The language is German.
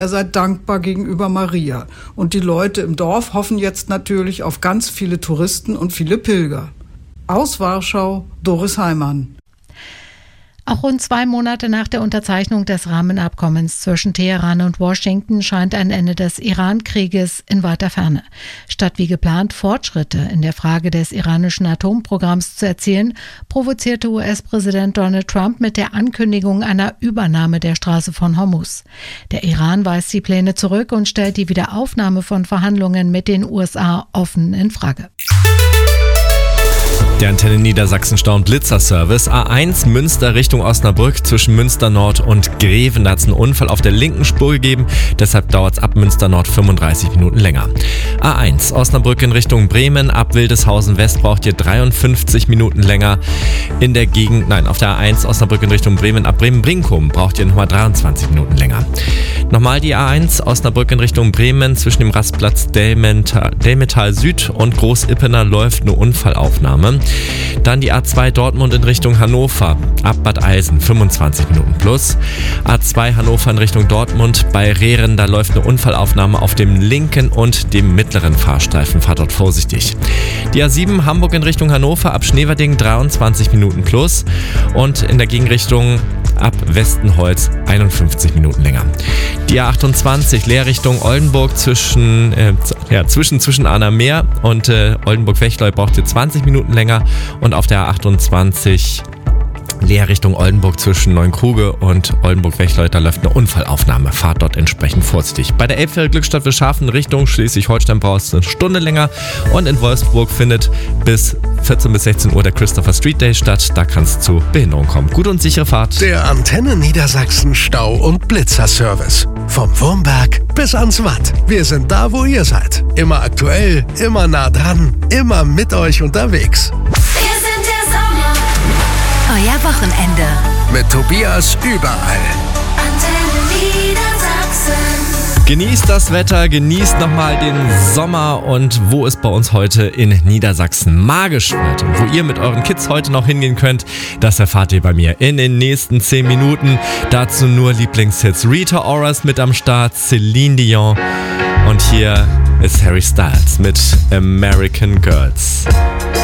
Er sei dankbar gegenüber Maria. Und die Leute im Dorf hoffen jetzt natürlich auf ganz viele Touristen und viele Pilger. Aus Warschau, Doris Heimann. Auch rund 2 Monate nach der Unterzeichnung des Rahmenabkommens zwischen Teheran und Washington scheint ein Ende des Iran-Krieges in weiter Ferne. Statt wie geplant Fortschritte in der Frage des iranischen Atomprogramms zu erzielen, provozierte US-Präsident Donald Trump mit der Ankündigung einer Übernahme der Straße von Hormuz. Der Iran weist die Pläne zurück und stellt die Wiederaufnahme von Verhandlungen mit den USA offen in Frage. Der Antenne Niedersachsen Stau- und Blitzer-Service. A1 Münster Richtung Osnabrück zwischen Münster Nord und Greven. Da hat es einen Unfall auf der linken Spur gegeben. Deshalb dauert es ab Münster Nord 35 Minuten länger. A1 Osnabrück in Richtung Bremen. Ab Wildeshausen West braucht ihr 53 Minuten länger. Auf der A1 Osnabrück in Richtung Bremen. Ab Bremen-Brinkum braucht ihr nochmal 23 Minuten länger. Nochmal die A1 Osnabrück in Richtung Bremen. Zwischen dem Rastplatz Delmetal Süd und Großippener läuft eine Unfallaufnahme. Dann die A2 Dortmund in Richtung Hannover, ab Bad Eilsen 25 Minuten plus. A2 Hannover in Richtung Dortmund bei Rehren, da läuft eine Unfallaufnahme auf dem linken und dem mittleren Fahrstreifen. Fahrt dort vorsichtig. Die A7 Hamburg in Richtung Hannover, ab Schneverding 23 Minuten plus. Und in der Gegenrichtung ab Westenholz 51 Minuten länger. Die A28 Leer Richtung Oldenburg zwischen Arnhem und Oldenburg-Wechleu braucht ihr 20 Minuten länger. Und auf der A28 Leer Richtung Oldenburg zwischen Neunkruge und Oldenburg-Wechleu, da läuft eine Unfallaufnahme. Fahrt dort entsprechend vorsichtig. Bei der Elbfähre Glückstadt Wilshafen Richtung Schleswig-Holstein brauchst du eine Stunde länger. Und in Wolfsburg findet bis 14 bis 16 Uhr der Christopher Street Day statt. Da kann es zu Behinderung kommen. Gute und sichere Fahrt. Der Antenne Niedersachsen Stau- und Blitzer-Service. Vom Wurmberg bis ans Watt. Wir sind da, wo ihr seid. Immer aktuell, immer nah dran, immer mit euch unterwegs. Wir sind der Sommer. Euer Wochenende. Mit Tobias überall. Antenne Niedersachsen. Genießt das Wetter, genießt nochmal den Sommer und wo es bei uns heute in Niedersachsen magisch wird und wo ihr mit euren Kids heute noch hingehen könnt, das erfahrt ihr bei mir in den nächsten 10 Minuten. Dazu nur Lieblingshits. Rita Ora ist mit am Start, Celine Dion und hier ist Harry Styles mit American Girls.